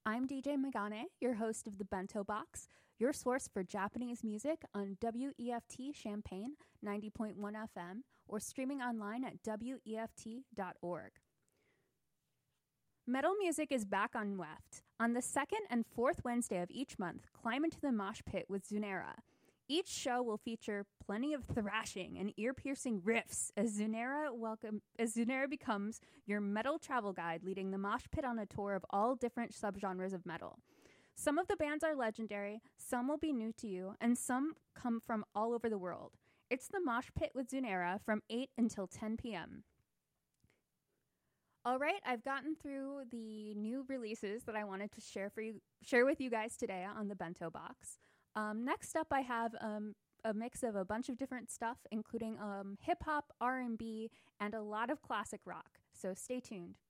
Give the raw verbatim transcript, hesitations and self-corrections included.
I'm D J Megane, your host of the Bento Box, your source for Japanese music on W E F T Champaign ninety point one F M or streaming online at W E F T dot org. Metal music is back on W E F T. On the second and fourth Wednesday of each month, climb into the mosh pit with Zunera. Each show will feature plenty of thrashing and ear-piercing riffs as Zunera welcome as Zunera becomes your metal travel guide, leading the mosh pit on a tour of all different subgenres of metal. Some of the bands are legendary, some will be new to you, and some come from all over the world. It's the Mosh Pit with Zunera from eight until ten p.m. All right, I've gotten through the new releases that I wanted to share for you, share with you guys today on the Bento Box. Um, next up, I have um, a mix of a bunch of different stuff, including um, hip-hop, R and B, and a lot of classic rock. So stay tuned.